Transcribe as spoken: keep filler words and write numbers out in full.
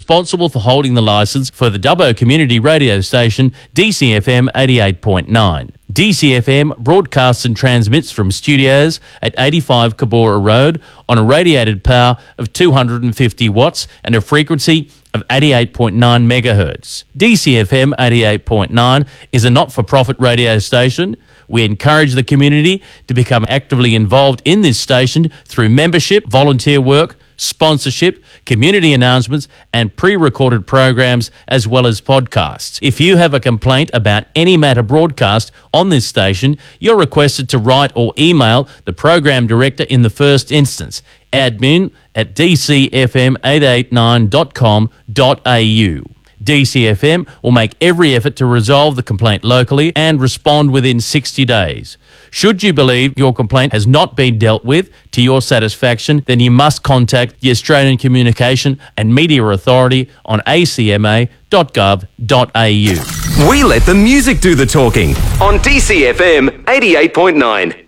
responsible for holding the licence for the Dubbo community radio station D C F M eighty-eight point nine. D C F M broadcasts and transmits from studios at eighty-five Cabora Road on a radiated power of two hundred fifty watts and a frequency of eighty-eight point nine megahertz. D C F M eighty-eight point nine is a not-for-profit radio station. We encourage the community to become actively involved in this station through membership, volunteer work, sponsorship, community announcements and pre-recorded programs as well as podcasts. If you have a complaint about any matter broadcast on this station, you're requested to write or email the program director in the first instance, admin at d c f m eight eight nine dot com dot a u. D C F M will make every effort to resolve the complaint locally and respond within sixty days. Should you believe your complaint has not been dealt with to your satisfaction, then you must contact the Australian Communication and Media Authority on a c m a dot gov dot a u. We let the music do the talking on D C F M eighty-eight point nine.